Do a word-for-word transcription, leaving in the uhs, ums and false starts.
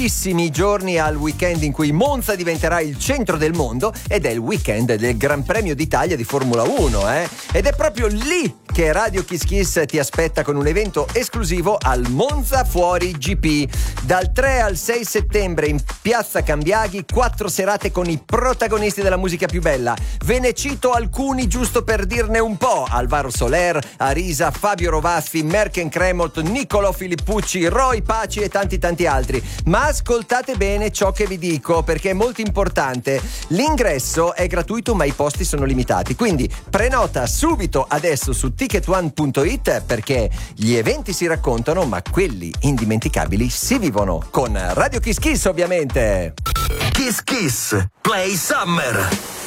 giorni al weekend in cui Monza diventerà il centro del mondo ed è il weekend del Gran Premio d'Italia di Formula uno, eh? Ed è proprio lì che Radio Kiss Kiss ti aspetta con un evento esclusivo al Monza Fuori G P. Dal tre al sei settembre in Piazza Cambiaghi, quattro serate con i protagonisti della musica più bella. Ve ne cito alcuni giusto per dirne un po': Alvaro Soler, Arisa, Fabio Rovazzi, Merken Cremot, Niccolò Filippucci, Roy Paci e tanti tanti altri. Ma ascoltate bene ciò che vi dico, perché è molto importante. L'ingresso è gratuito ma i posti sono limitati, quindi prenota subito adesso su ticket one punto it, perché gli eventi si raccontano ma quelli indimenticabili si vivono con Radio Kiss Kiss, ovviamente. Kiss Kiss Play Summer.